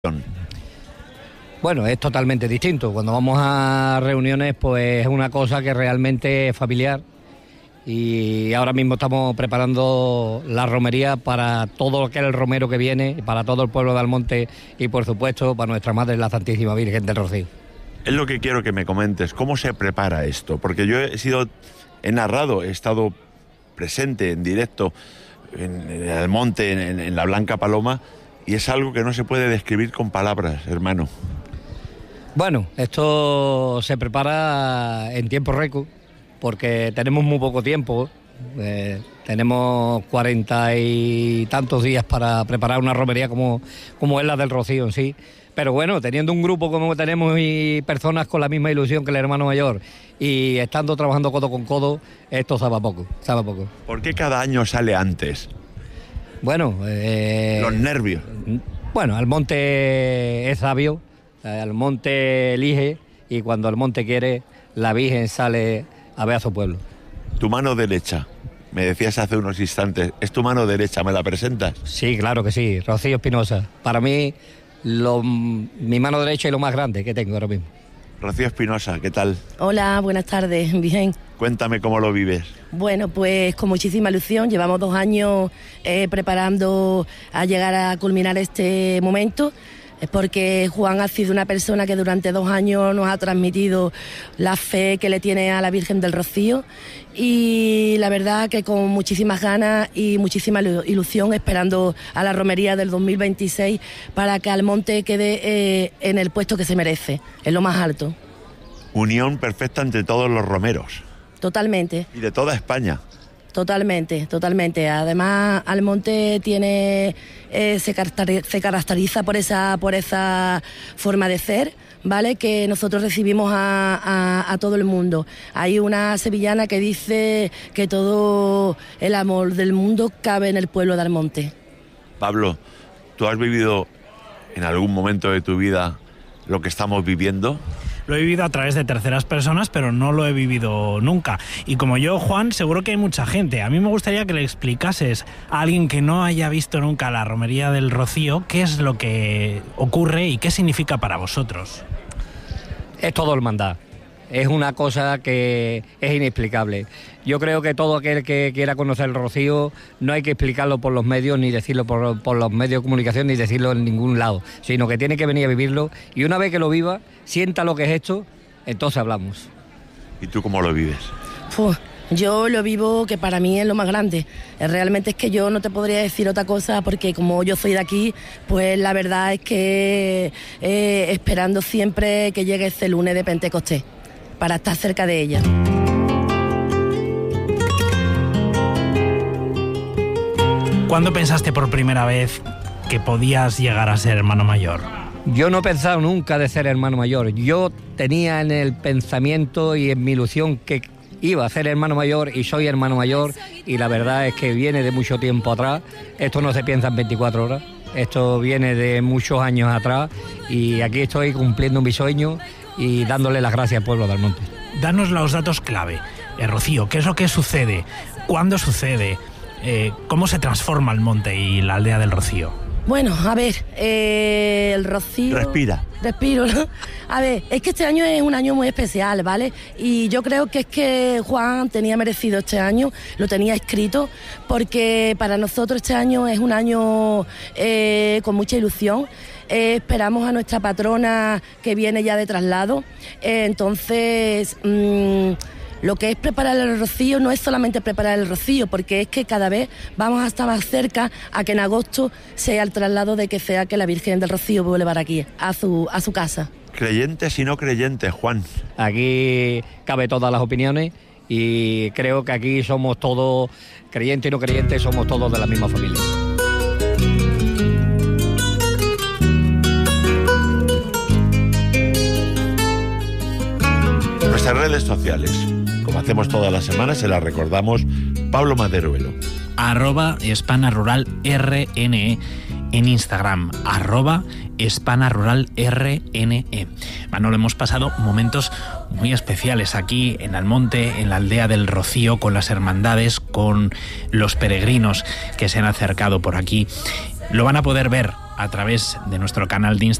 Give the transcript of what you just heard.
Bueno, es totalmente distinto. Cuando vamos a reuniones, pues es una cosa que realmente es familiar. Y ahora mismo estamos preparando la romería para todo lo que es el romero que viene, para todo el pueblo de Almonte y, por supuesto, para nuestra Madre, la Santísima Virgen del Rocío. Es lo que quiero que me comentes. ¿Cómo se prepara esto? Porque yo he narrado, he estado presente en directo en Almonte, en la Blanca Paloma, y es algo que no se puede describir con palabras, hermano. Bueno, esto se prepara en tiempo récord, porque tenemos muy poco tiempo. Tenemos 40 y tantos días para preparar una romería como es la del Rocío en sí. Pero bueno, teniendo un grupo como tenemos y personas con la misma ilusión que el hermano mayor y estando trabajando codo con codo, esto sabe a poco. ¿Por qué cada año sale antes? Bueno, los nervios. Bueno, Almonte es sabio, Almonte elige, y cuando Almonte quiere, la Virgen sale a ver a su pueblo. Tu mano derecha, me decías hace unos instantes, ¿es tu mano derecha? ¿Me la presentas? Sí, claro que sí, Rocío Espinosa. Para mí, mi mano derecha es lo más grande que tengo ahora mismo. Rocío Espinosa, ¿qué tal? Hola, buenas tardes, bien. Cuéntame cómo lo vives. Bueno, pues con muchísima ilusión. Llevamos 2 años preparando a llegar a culminar este momento. Es porque Juan ha sido una persona que durante 2 años nos ha transmitido la fe que le tiene a la Virgen del Rocío, y la verdad que con muchísimas ganas y muchísima ilusión esperando a la romería del 2026 para que Almonte quede en el puesto que se merece, en lo más alto. Unión perfecta entre todos los romeros. Totalmente. Y de toda España. Totalmente. Además, Almonte se caracteriza por esa forma de ser, ¿vale? Que nosotros recibimos a todo el mundo. Hay una sevillana que dice que todo el amor del mundo cabe en el pueblo de Almonte. Pablo, ¿tú has vivido en algún momento de tu vida lo que estamos viviendo? Lo he vivido a través de terceras personas, pero no lo he vivido nunca. Y como yo, Juan, seguro que hay mucha gente. A mí me gustaría que le explicases a alguien que no haya visto nunca la romería del Rocío qué es lo que ocurre y qué significa para vosotros. Es todo hermandad. Es una cosa que es inexplicable. Yo creo que todo aquel que quiera conocer el Rocío no hay que explicarlo por los medios, ni decirlo por los medios de comunicación, ni decirlo en ningún lado, sino que tiene que venir a vivirlo, y una vez que lo viva, sienta lo que es esto, entonces hablamos. ¿Y tú cómo lo vives? Yo lo vivo, que para mí es lo más grande. Realmente es que yo no te podría decir otra cosa, porque como yo soy de aquí, pues la verdad es que esperando siempre que llegue ese lunes de Pentecostés, para estar cerca de ella. ¿Cuándo pensaste por primera vez que podías llegar a ser hermano mayor? Yo no he pensado nunca de ser hermano mayor. Yo tenía en el pensamiento y en mi ilusión que iba a ser hermano mayor, y soy hermano mayor, y la verdad es que viene de mucho tiempo atrás. Esto no se piensa en 24 horas, esto viene de muchos años atrás, y aquí estoy cumpliendo mi sueño y dándole las gracias al pueblo de Almonte. Danos los datos clave. Rocío, ¿qué es lo que sucede? ¿Cuándo sucede? ¿Cómo se transforma Almonte y la aldea del Rocío? Bueno, a ver, el Rocío... Respiro, ¿no? A ver, es que este año es un año muy especial, ¿vale? Y yo creo que es que Juan tenía merecido este año, lo tenía escrito, porque para nosotros este año es un año con mucha ilusión. Esperamos a nuestra patrona que viene ya de traslado. Entonces, lo que es preparar el Rocío no es solamente preparar el Rocío, porque es que cada vez vamos a estar más cerca a que en agosto sea el traslado de que sea que la Virgen del Rocío vuelva aquí, a su casa. Creyentes y no creyentes, Juan. Aquí cabe todas las opiniones, y creo que aquí somos todos, creyentes y no creyentes, somos todos de la misma familia. Nuestras redes sociales, como hacemos todas las semanas, se las recordamos. Pablo Maderuelo. @hispanaruralrne en Instagram, @hispanaruralrne. Manolo, hemos pasado momentos muy especiales aquí en Almonte, en la aldea del Rocío, con las hermandades, con los peregrinos que se han acercado por aquí. Lo van a poder ver a través de nuestro canal de Instagram